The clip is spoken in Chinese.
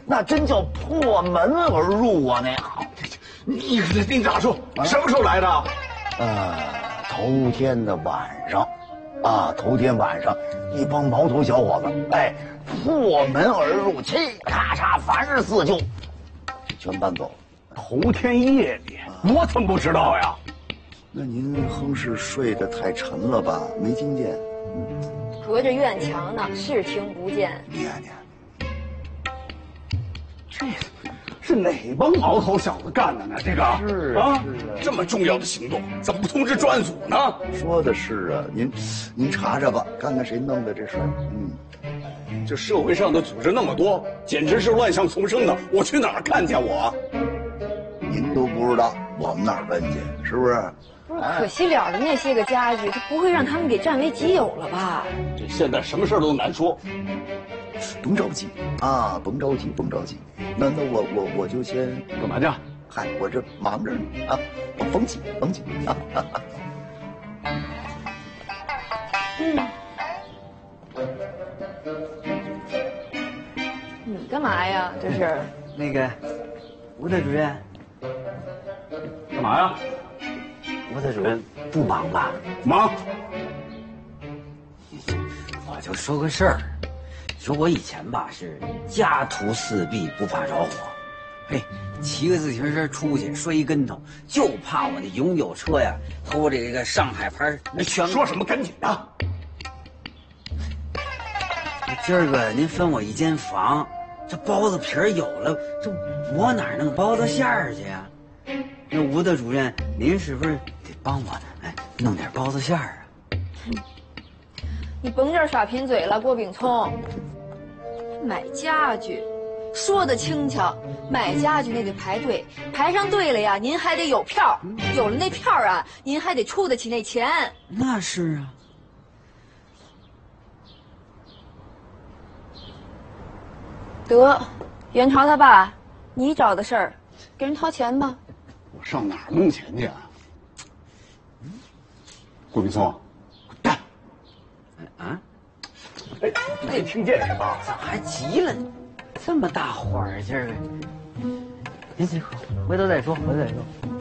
那真叫破门而入啊！那你咋说？什么时候来的？ 头天的晚上，头天晚上，一帮毛头小伙子，破门而入，嘁咔嚓，凡是四旧，全搬走。 头天夜里，我怎么不知道呀？ 那您哼是睡得太沉了吧？没听见？ 隔着院墙呢，是听不见。 念， 这是哪帮毛头小子干的呢？这个是这么重要的行动，怎么不通知专案组呢？ 说的是啊，您查查吧，看看谁弄的这事儿。 这社会上的组织那么多，简直是乱象丛生的。我去哪儿看见我？ 您都不知道，我们哪儿问去？是不是？ 不是，可惜了的那些个家具，他不会让他们给占为己有了吧？ 这现在什么事都难说。 甭着急啊，甭着急。那我就先干嘛去？ 嗨，我这忙着呢啊，我甭急啊。 你干嘛呀？这是那个吴特主任， 干嘛呀？ 吴特主任不忙吧？ 忙。 我就说个事儿，说我以前吧是家徒四壁，不怕着火，骑个自行车出去摔一跟头，就怕我那永久车呀偷这个上海牌那全。 说什么赶紧的？ 今儿个您分我一间房，这包子皮儿有了，这我哪弄包子馅儿去呀？那吴特主任，您是不是得帮我弄点包子馅儿啊？ 你甭这儿耍贫嘴了，郭炳聪。买家具，说的轻巧，买家具那得排队，排上队了呀，您还得有票，有了那票啊，您还得出得起那钱。 那是啊。 得，元朝他爸，你找的事儿，给人掏钱吧。 我上哪儿弄钱去啊？郭炳聪，滚蛋！没听见是吧？ 咋还急了？这么大火劲儿，您回头再说，回头再说。